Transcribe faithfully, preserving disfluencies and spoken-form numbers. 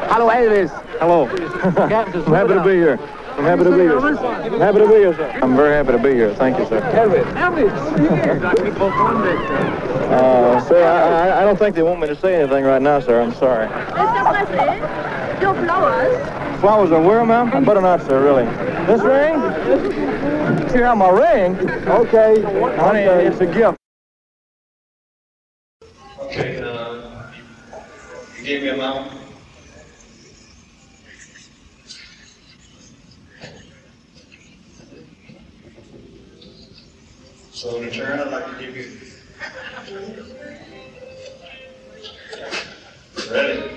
Hello, Elvis. Hello. I'm happy to be here. I'm happy to be here. I'm happy to be here, sir. I'm very happy to be here. Thank you, sir. Elvis. Elvis. Uh, sir, I, I, I don't think they want me to say anything right now, sir. I'm sorry. Mister Presley, your flowers. Flowers are where, ma'am? I better not, sir, really. This ring? You have my ring? Okay. Honey, okay. It's a gift. Okay, uh, you gave me a amount. So in return, I'd like to give you. Ready?